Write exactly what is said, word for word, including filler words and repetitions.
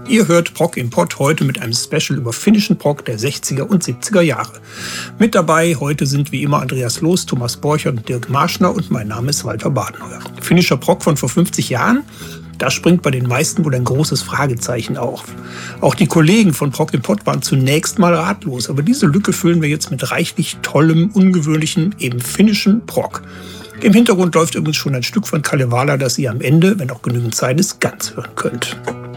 Ihr hört Prog im Pod heute mit einem Special über finnischen Prog der sechziger und siebziger Jahre. Mit dabei heute sind wie immer Andreas Loos, Thomas Borcher und Dirk Marschner und mein Name ist Walter Badenheuer. Finnischer Prog von vor fünfzig Jahren, da springt bei den meisten wohl ein großes Fragezeichen auf. Auch die Kollegen von Prog im Pod waren zunächst mal ratlos, aber diese Lücke füllen wir jetzt mit reichlich tollem, ungewöhnlichem, eben finnischem Prog. Im Hintergrund läuft übrigens schon ein Stück von Kalevala, das ihr am Ende, wenn auch genügend Zeit ist, ganz hören könnt.